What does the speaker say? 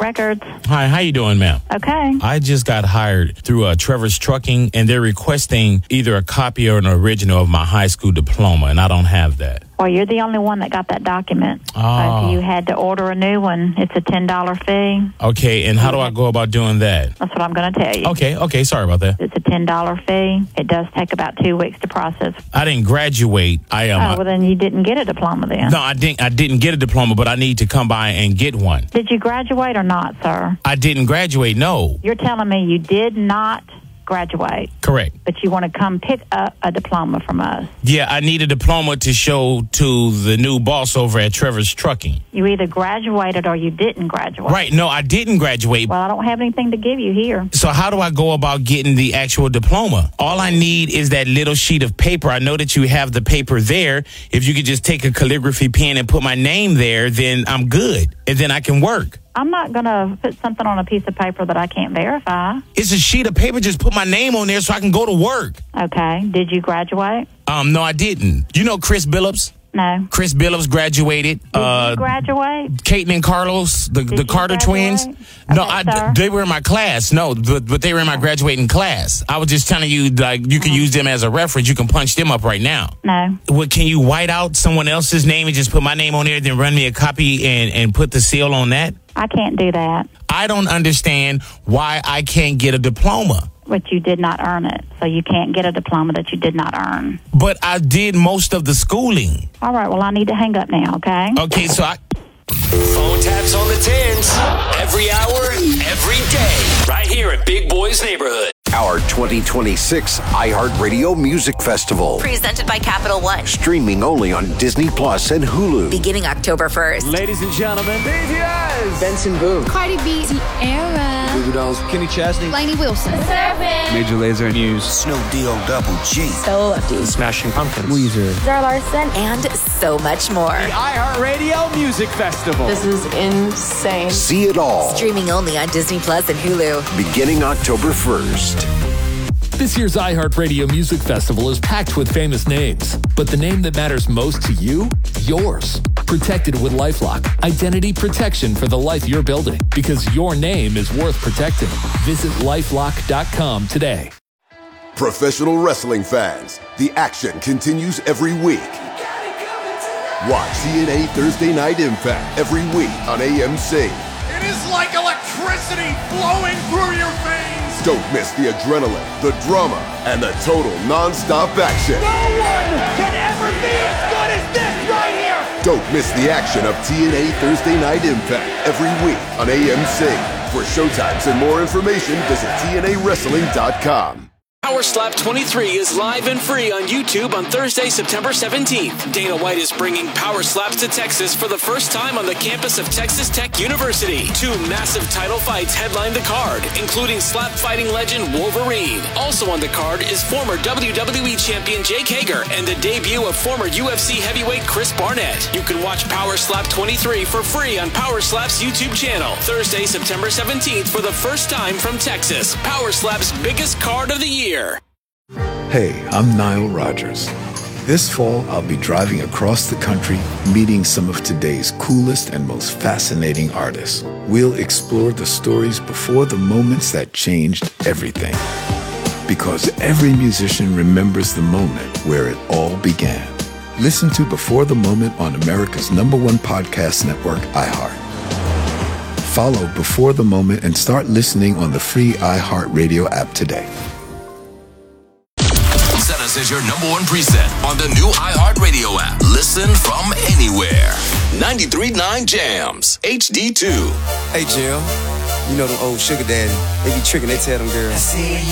Records. Hi, how you doing, ma'am? Okay. I just got hired through Trevor's Trucking, and they're requesting either a copy or an original of my high school diploma, and I don't have that. Well, you're the only one that got that document. Oh. If you had to order a new one, it's a $10 fee. Okay, and how do I go about doing that? That's what I'm going to tell you. Okay, sorry about that. It's a $10 fee. It does take about 2 weeks to process. I didn't graduate. Well, then you didn't get a diploma then. No, I didn't get a diploma, but I need to come by and get one. Did you graduate or not, sir? I didn't graduate, no. You're telling me you did not graduate. Correct. But you want to come pick up a diploma from us. Yeah, I need a diploma to show to the new boss over at Trevor's Trucking. You either graduated or you didn't graduate. Right, no, I didn't graduate. Well, I don't have anything to give you here. So how do I go about getting the actual diploma? All I need is that little sheet of paper. I know that you have the paper there. If you could just take a calligraphy pen and put my name there, then I'm good. And then I can work. I'm not going to put something on a piece of paper that I can't verify. It's a sheet of paper. Just put my name on there so I can go to work. Okay. Did you graduate? No, I didn't. You know Chris Billups? No. Chris Billups graduated. Did you graduate? Caitlin and Carlos, the Carter twins. No, they were in my class. No, but they were in my graduating class. I was just telling you, like, you can use them as a reference. You can punch them up right now. No. Well, can you white out someone else's name and just put my name on there, then run me a copy and put the seal on that? I can't do that. I don't understand why I can't get a diploma. But you did not earn it, so you can't get a diploma that you did not earn. But I did most of the schooling. All right, well, I need to hang up now, okay? Okay, so Phone taps on the 10s. Every hour, every day. Right here at Big Boy's Neighborhood. Our 2026 iHeartRadio Music Festival. Presented by Capital One. Streaming only on Disney Plus and Hulu. Beginning October 1st. Ladies and gentlemen, BTS. Benson Boone. Cardi B. Tierra. Goo Goo Dolls. Kenny Chesney. Lainey Wilson. Major Lazer. Muse. Snoop Double G. So Lefty. Smashing Pumpkins. Weezer. Zara Larson. And so much more. The iHeartRadio Music Festival. This is insane. See it all. Streaming only on Disney Plus and Hulu. Beginning October 1st. This year's iHeartRadio Music Festival is packed with famous names, but the name that matters most to you? Yours. Protected with LifeLock. Identity protection for the life you're building, because your name is worth protecting. Visit LifeLock.com today. Professional wrestling fans, the action continues every week. Watch TNA Thursday Night Impact every week on AMC. It is like electricity flowing through your veins. Don't miss the adrenaline, the drama, and the total non-stop action. No one can ever be as good as this right here. Don't miss the action of TNA Thursday Night Impact every week on AMC. For showtimes and more information, visit TNAWrestling.com. Power Slap 23 is live and free on YouTube on Thursday, September 17th. Dana White is bringing Power Slaps to Texas for the first time on the campus of Texas Tech University. 2 massive title fights headline the card, including slap fighting legend Wolverine. Also on the card is former WWE champion Jake Hager and the debut of former UFC heavyweight Chris Barnett. You can watch Power Slap 23 for free on Power Slap's YouTube channel. Thursday, September 17th for the first time from Texas. Power Slap's biggest card of the year. Hey, I'm Nile Rodgers. This fall, I'll be driving across the country, meeting some of today's coolest and most fascinating artists. We'll explore the stories before the moments that changed everything. Because every musician remembers the moment where it all began. Listen to Before the Moment on America's #1 podcast network, iHeart. Follow Before the Moment and start listening on the free iHeartRadio app today. Set us as your #1 preset on the new iHeartRadio app. Listen from anywhere. 93.9 Jams, HD2. Hey, Jill. You know them old sugar daddy. They be tricking, they tell them girls.